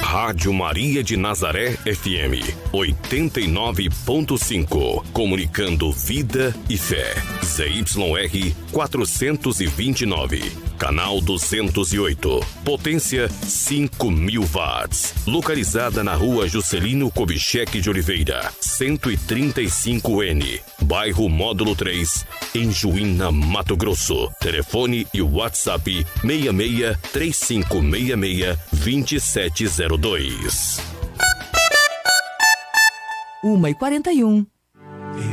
Rádio Maria de Nazaré FM 89.5. Comunicando vida e fé. ZYR 429. Canal 208. Potência 5.000 watts. Localizada na rua Juscelino Kubitschek de Oliveira, 135N. Bairro Módulo 3, em Juína, Mato Grosso. Telefone e WhatsApp 66 3566 2702. 1h41.